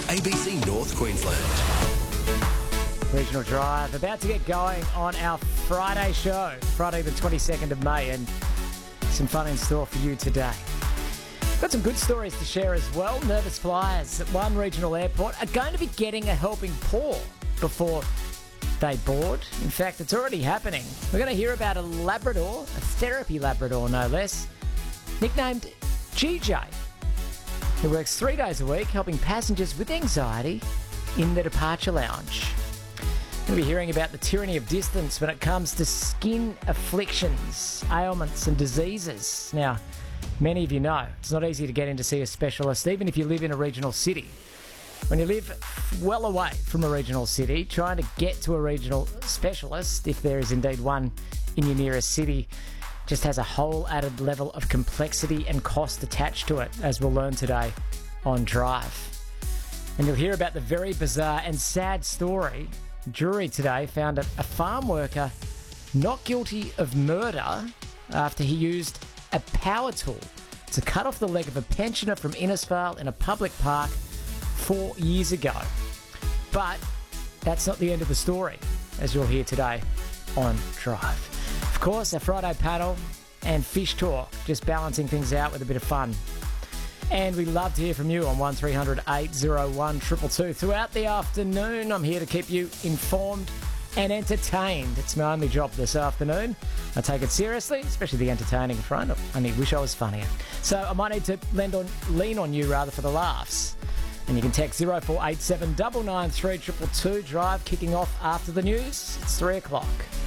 ABC North Queensland. Regional Drive about to get going on our Friday show, Friday the 22nd of May, and some fun in store for you today. Got some good stories to share as well. Nervous flyers at one regional airport are going to be getting a helping paw before they board. In fact, it's already happening. We're going to hear about a Labrador, a therapy Labrador no less, nicknamed GJ, who works 3 days a week helping passengers with anxiety in the departure lounge. We'll be hearing about the tyranny of distance when it comes to skin afflictions, ailments and diseases. Now, many of you know it's not easy to get in to see a specialist, even if you live in a regional city. When you live well away from a regional city, trying to get to a regional specialist, if there is indeed one in your nearest city, just has a whole added level of complexity and cost attached to it, as we'll learn today on Drive. And you'll hear about the very bizarre and sad story. Jury today found a farm worker not guilty of murder after he used a power tool to cut off the leg of a pensioner from Innisfail in a public park 4 years ago. But that's not the end of the story, as you'll hear today on Drive. Of course, our Friday panel and fish talk, just balancing things out with a bit of fun. And we love to hear from you on 1300 801 222. Throughout the afternoon, I'm here to keep you informed and entertained. It's my only job this afternoon. I take it seriously, especially the entertaining front. I only wish I was funnier. So I might need to lean on you rather for the laughs. And you can text 0487 993 222. Drive kicking off after the news. It's 3 o'clock.